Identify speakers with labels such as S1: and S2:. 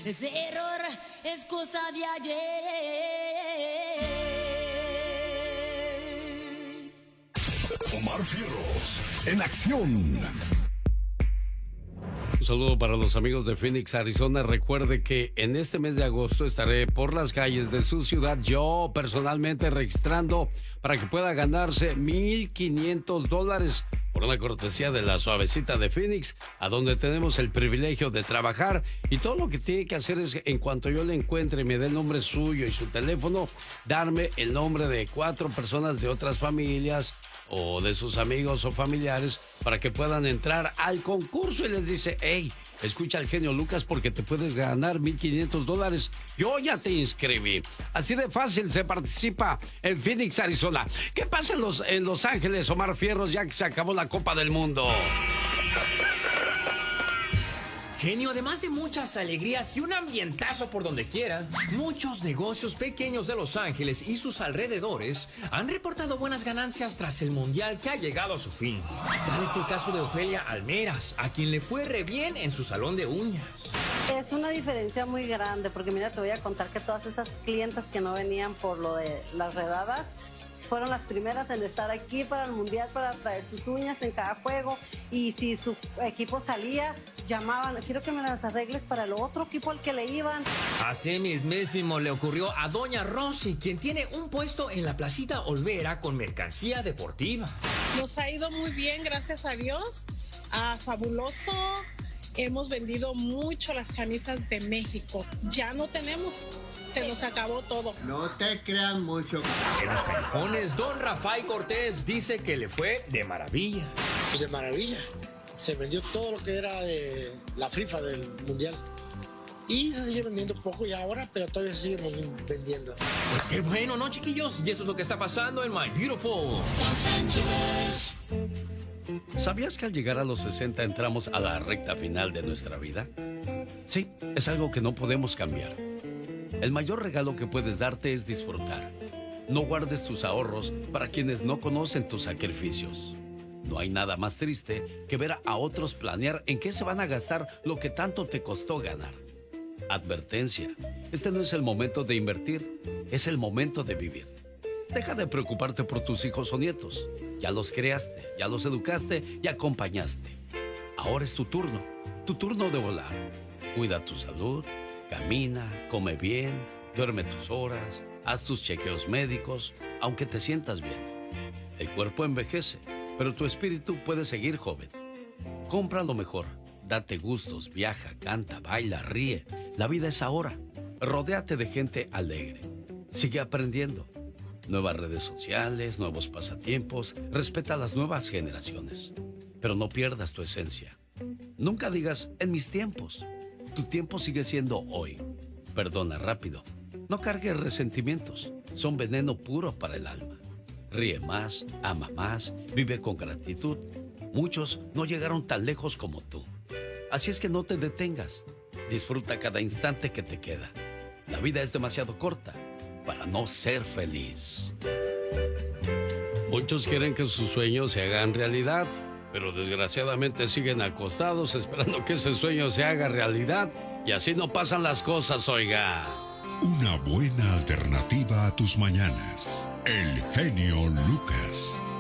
S1: ese error es cosa de ayer.
S2: Omar Fierros, en acción.
S3: Un saludo para los amigos de Phoenix, Arizona. Recuerde que en este mes de agosto estaré por las calles de su ciudad, yo personalmente registrando para que pueda ganarse $1,500 por una cortesía de la Suavecita de Phoenix, a donde tenemos el privilegio de trabajar. Y todo lo que tiene que hacer es, en cuanto yo le encuentre y me dé el nombre suyo y su teléfono, darme el nombre de 4 personas de otras familias o de sus amigos o familiares para que puedan entrar al concurso, y les dice: hey, escucha al genio Lucas porque te puedes ganar $1,500. Yo ya te inscribí. Así de fácil se participa en Phoenix, Arizona. ¿Qué pasa en Los Ángeles, Omar Fierros, ya que se acabó la Copa del Mundo?
S4: Genio, además de muchas alegrías y un ambientazo por donde quiera, muchos negocios pequeños de Los Ángeles y sus alrededores han reportado buenas ganancias tras el mundial que ha llegado a su fin. Tal es el caso de Ofelia Almeras, a quien le fue re bien en su salón de uñas.
S5: Es una diferencia muy grande, porque mira, te voy a contar que todas esas clientas que no venían por lo de las redadas fueron las primeras en estar aquí para el mundial, para traer sus uñas en cada juego, y si su equipo salía, llamaban: quiero que me las arregles para el otro equipo al que le iban.
S4: Así mismísimo le ocurrió a Doña Rosy, quien tiene un puesto en la Placita Olvera con mercancía deportiva.
S6: Nos ha ido muy bien, gracias a Dios. Fabuloso. Hemos vendido mucho las camisas de México. Ya no tenemos. Se nos acabó todo.
S7: No te crean mucho.
S4: En los callejones, don Rafael Cortés dice que le fue de maravilla.
S8: Pues de maravilla. Se vendió todo lo que era de la FIFA del Mundial. Y se sigue vendiendo poco y ahora, pero todavía se sigue vendiendo.
S4: Pues qué bueno, ¿no, chiquillos? Y eso es lo que está pasando en My Beautiful Los Ángeles.
S3: ¿Sabías que al llegar a los 60 entramos a la recta final de nuestra vida? Sí, es algo que no podemos cambiar. El mayor regalo que puedes darte es disfrutar. No guardes tus ahorros para quienes no conocen tus sacrificios. No hay nada más triste que ver a otros planear en qué se van a gastar lo que tanto te costó ganar. Advertencia: este no es el momento de invertir, es el momento de vivir. Deja de preocuparte por tus hijos o nietos. Ya los creaste, ya los educaste y acompañaste. Ahora es tu turno de volar. Cuida tu salud, camina, come bien, duerme tus horas, haz tus chequeos médicos, aunque te sientas bien. El cuerpo envejece, pero tu espíritu puede seguir joven. Compra lo mejor, date gustos, viaja, canta, baila, ríe. La vida es ahora. Rodéate de gente alegre. Sigue aprendiendo. Nuevas redes sociales, nuevos pasatiempos, respeta a las nuevas generaciones. Pero no pierdas tu esencia. Nunca digas en mis tiempos. Tu tiempo sigue siendo hoy. Perdona rápido. No cargues resentimientos. Son veneno puro para el alma. Ríe más, ama más, vive con gratitud. Muchos no llegaron tan lejos como tú. Así es que no te detengas. Disfruta cada instante que te queda. La vida es demasiado corta para no ser feliz. Muchos quieren que sus sueños se hagan realidad, pero desgraciadamente siguen acostados esperando que ese sueño se haga realidad, y así no pasan las cosas, oiga.
S2: Una buena alternativa a tus mañanas. El genio Lucas.